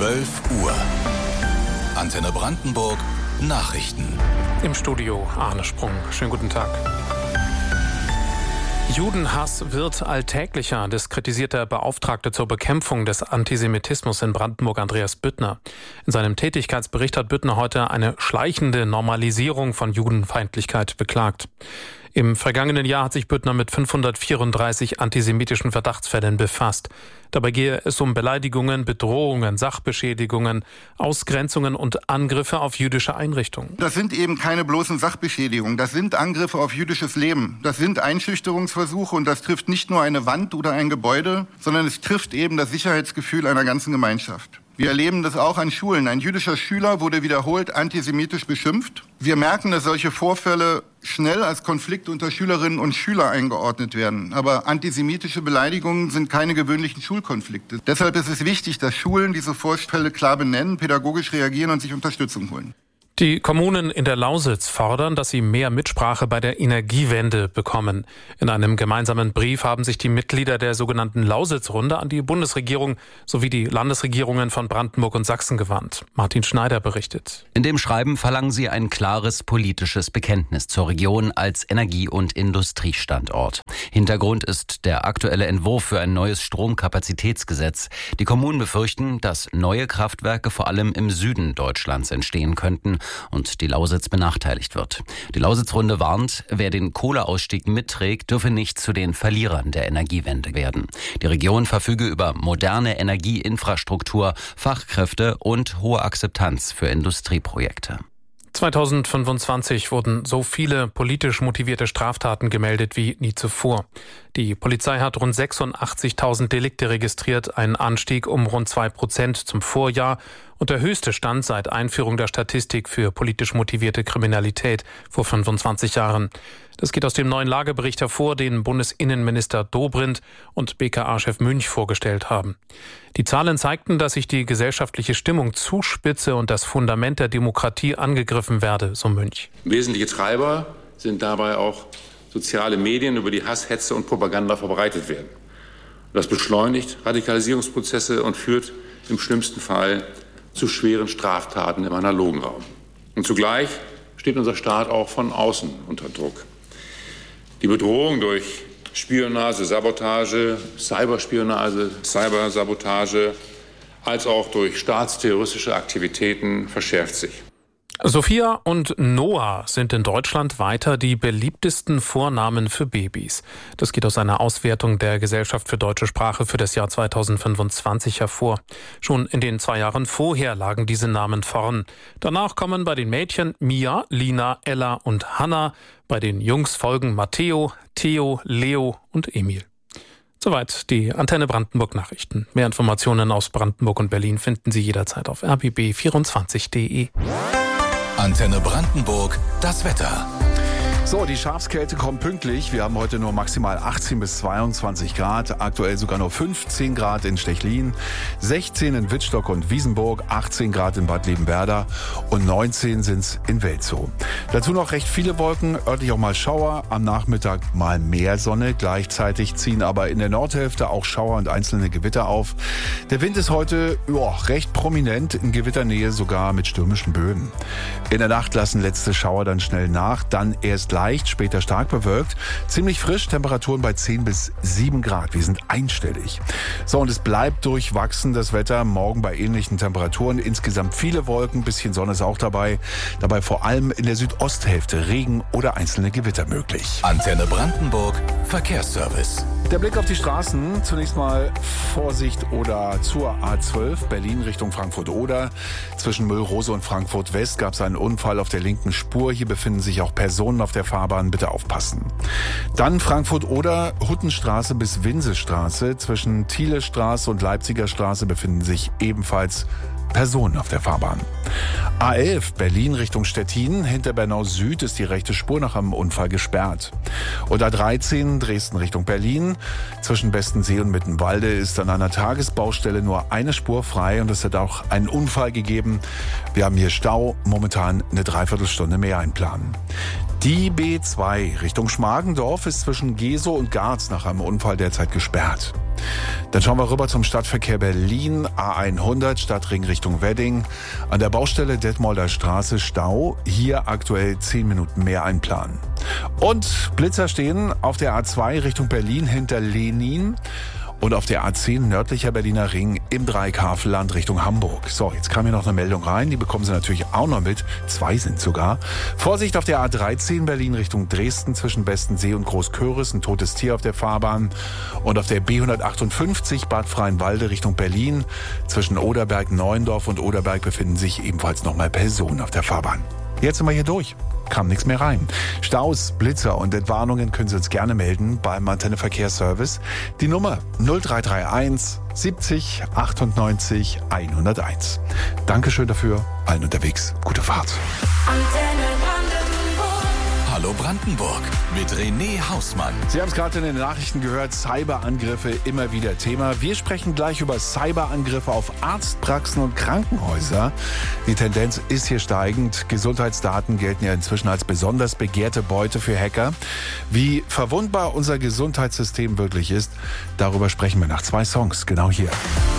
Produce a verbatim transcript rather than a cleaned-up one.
zwölf Uhr. Antenne Brandenburg Nachrichten. Im Studio Arne Sprung. Schönen guten Tag. Judenhass wird alltäglicher. Das kritisiert der Beauftragte zur Bekämpfung des Antisemitismus in Brandenburg, Andreas Büttner. In seinem Tätigkeitsbericht hat Büttner heute eine schleichende Normalisierung von Judenfeindlichkeit beklagt. Im vergangenen Jahr hat sich Büttner mit fünfhundertvierunddreißig antisemitischen Verdachtsfällen befasst. Dabei gehe es um Beleidigungen, Bedrohungen, Sachbeschädigungen, Ausgrenzungen und Angriffe auf jüdische Einrichtungen. Das sind eben keine bloßen Sachbeschädigungen, das sind Angriffe auf jüdisches Leben. Das sind Einschüchterungsversuche und das trifft nicht nur eine Wand oder ein Gebäude, sondern es trifft eben das Sicherheitsgefühl einer ganzen Gemeinschaft. Wir erleben das auch an Schulen. Ein jüdischer Schüler wurde wiederholt antisemitisch beschimpft. Wir merken, dass solche Vorfälle schnell als Konflikt unter Schülerinnen und Schülern eingeordnet werden. Aber antisemitische Beleidigungen sind keine gewöhnlichen Schulkonflikte. Deshalb ist es wichtig, dass Schulen diese Vorfälle klar benennen, pädagogisch reagieren und sich Unterstützung holen. Die Kommunen in der Lausitz fordern, dass sie mehr Mitsprache bei der Energiewende bekommen. In einem gemeinsamen Brief haben sich die Mitglieder der sogenannten Lausitz-Runde an die Bundesregierung sowie die Landesregierungen von Brandenburg und Sachsen gewandt. Martin Schneider berichtet. In dem Schreiben verlangen sie ein klares politisches Bekenntnis zur Region als Energie- und Industriestandort. Hintergrund ist der aktuelle Entwurf für ein neues Stromkapazitätsgesetz. Die Kommunen befürchten, dass neue Kraftwerke vor allem im Süden Deutschlands entstehen könnten und die Lausitz benachteiligt wird. Die Lausitz-Runde warnt, wer den Kohleausstieg mitträgt, dürfe nicht zu den Verlierern der Energiewende werden. Die Region verfüge über moderne Energieinfrastruktur, Fachkräfte und hohe Akzeptanz für Industrieprojekte. zweitausendfünfundzwanzig wurden so viele politisch motivierte Straftaten gemeldet wie nie zuvor. Die Polizei hat rund sechsundachtzigtausend Delikte registriert, ein Anstieg um rund zwei Prozent zum Vorjahr und der höchste Stand seit Einführung der Statistik für politisch motivierte Kriminalität vor fünfundzwanzig Jahren. Das geht aus dem neuen Lagebericht hervor, den Bundesinnenminister Dobrindt und B K A-Chef Münch vorgestellt haben. Die Zahlen zeigten, dass sich die gesellschaftliche Stimmung zuspitze und das Fundament der Demokratie angegriffen werde, so Münch. Wesentliche Treiber sind dabei auch soziale Medien, über die Hass, Hetze und Propaganda verbreitet werden. Das beschleunigt Radikalisierungsprozesse und führt im schlimmsten Fall zu schweren Straftaten im analogen Raum. Und zugleich steht unser Staat auch von außen unter Druck. Die Bedrohung durch Spionage, Sabotage, Cyberspionage, Cybersabotage, als auch durch staatsterroristische Aktivitäten verschärft sich. Sophia und Noah sind in Deutschland weiter die beliebtesten Vornamen für Babys. Das geht aus einer Auswertung der Gesellschaft für deutsche Sprache für das Jahr zweitausendfünfundzwanzig hervor. Schon in den zwei Jahren vorher lagen diese Namen vorn. Danach kommen bei den Mädchen Mia, Lina, Ella und Hannah. Bei den Jungs folgen Matteo, Theo, Leo und Emil. Soweit die Antenne Brandenburg Nachrichten. Mehr Informationen aus Brandenburg und Berlin finden Sie jederzeit auf r b b vierundzwanzig punkt d e. Antenne Brandenburg, das Wetter. So, die Schafskälte kommt pünktlich. Wir haben heute nur maximal achtzehn bis zweiundzwanzig Grad, aktuell sogar nur fünfzehn Grad in Stechlin, sechzehn in Wittstock und Wiesenburg, achtzehn Grad in Bad Liebenwerda und neunzehn sind's in Welzow. Dazu noch recht viele Wolken, örtlich auch mal Schauer, am Nachmittag mal mehr Sonne. Gleichzeitig ziehen aber in der Nordhälfte auch Schauer und einzelne Gewitter auf. Der Wind ist heute ja, recht prominent, in Gewitternähe sogar mit stürmischen Böen. In der Nacht lassen letzte Schauer dann schnell nach, dann erst leicht, später stark bewölkt. Ziemlich frisch, Temperaturen bei zehn bis sieben Grad. Wir sind einstellig. So, und es bleibt durchwachsen, das Wetter. Morgen bei ähnlichen Temperaturen. Insgesamt viele Wolken, bisschen Sonne ist auch dabei. Dabei vor allem in der Südosthälfte Regen oder einzelne Gewitter möglich. Antenne Brandenburg, Verkehrsservice. Der Blick auf die Straßen. Zunächst mal Vorsicht oder zur A zwölf, Berlin Richtung Frankfurt-Oder. Zwischen Müllrose und Frankfurt-West gab es einen Unfall auf der linken Spur. Hier befinden sich auch Personen auf der Fahrbahn, bitte aufpassen. Dann Frankfurt-Oder, Huttenstraße bis Winsestraße. Zwischen Thielestraße und Leipziger Straße befinden sich ebenfalls Personen auf der Fahrbahn. A elf, Berlin Richtung Stettin. Hinter Bernau Süd ist die rechte Spur nach einem Unfall gesperrt. Und A dreizehn, Dresden Richtung Berlin. Zwischen Bestensee und Mittenwalde ist an einer Tagesbaustelle nur eine Spur frei und es hat auch einen Unfall gegeben. Wir haben hier Stau, momentan eine Dreiviertelstunde mehr einplanen. Die B zwei Richtung Schmargendorf ist zwischen Gesow und Garz nach einem Unfall derzeit gesperrt. Dann schauen wir rüber zum Stadtverkehr Berlin. A hundert Stadtring Richtung Wedding. An der Baustelle Detmolder Straße Stau. Hier aktuell zehn Minuten mehr einplanen. Und Blitzer stehen auf der A zwei Richtung Berlin hinter Lenin. Und auf der A zehn nördlicher Berliner Ring im Dreieckhavelland Richtung Hamburg. So, jetzt kam hier noch eine Meldung rein. Die bekommen Sie natürlich auch noch mit. Zwei sind sogar. Vorsicht auf der A dreizehn Berlin Richtung Dresden zwischen Bestensee und Großköris. Ein totes Tier auf der Fahrbahn. Und auf der B hundertachtundfünfzig Bad Freienwalde Richtung Berlin. Zwischen Oderberg-Neuendorf und Oderberg befinden sich ebenfalls nochmal Personen auf der Fahrbahn. Jetzt sind wir hier durch. Kam nichts mehr rein. Staus, Blitzer und Entwarnungen können Sie uns gerne melden beim Antenne Verkehrsservice. Die Nummer null drei drei eins siebzig achtundneunzig hunderteins. Dankeschön dafür. Allen unterwegs. Gute Fahrt. Antenne Brandenburg. Hallo Brandenburg mit René Hausmann. Sie haben es gerade in den Nachrichten gehört, Cyberangriffe immer wieder Thema. Wir sprechen gleich über Cyberangriffe auf Arztpraxen und Krankenhäuser. Die Tendenz ist hier steigend. Gesundheitsdaten gelten ja inzwischen als besonders begehrte Beute für Hacker. Wie verwundbar unser Gesundheitssystem wirklich ist, darüber sprechen wir nach zwei Songs, genau hier.